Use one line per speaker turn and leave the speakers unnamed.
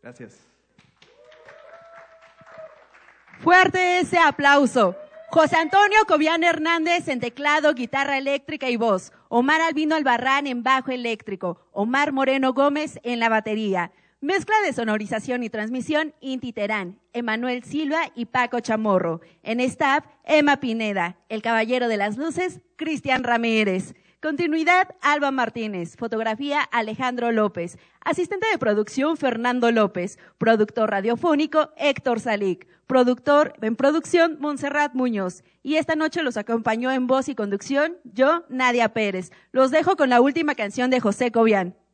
Gracias.
Fuerte ese aplauso. José Antonio Cobian Hernández en teclado, guitarra eléctrica y voz. Omar Albino Albarrán en bajo eléctrico. Omar Moreno Gómez en la batería. Mezcla de sonorización y transmisión, Inti Terán, Emanuel Silva y Paco Chamorro. En staff, Emma Pineda. El caballero de las luces, Cristian Ramírez. Continuidad, Alba Martínez. Fotografía, Alejandro López. Asistente de producción, Fernando López. Productor radiofónico, Héctor Salic. Productor en producción, Montserrat Muñoz. Y esta noche los acompañó en voz y conducción, yo, Nadia Pérez. Los dejo con la última canción de José Cobian.